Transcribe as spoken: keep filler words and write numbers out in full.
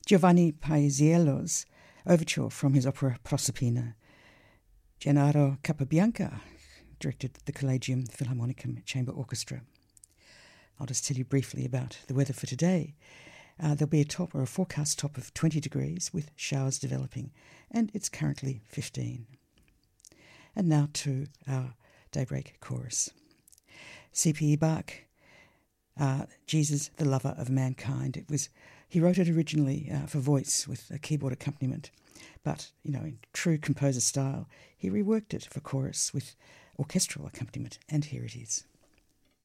Giovanni Paisiello's overture from his opera Proserpina. Gennaro Capabianca directed the Collegium Philharmonicum Chamber Orchestra. I'll just tell you briefly about the weather for today. Uh, there'll be a top or a forecast top of twenty degrees with showers developing, and it's currently fifteen. And now to our Daybreak Chorus. C P E Bach, uh, Jesus, the Lover of Mankind. It was he wrote it originally uh, for voice with a keyboard accompaniment, but you know, in true composer style, he reworked it for chorus with orchestral accompaniment, and here it is.